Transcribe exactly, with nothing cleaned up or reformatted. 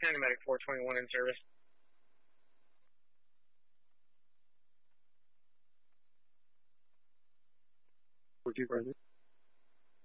County Medic four twenty-one in service. four two present.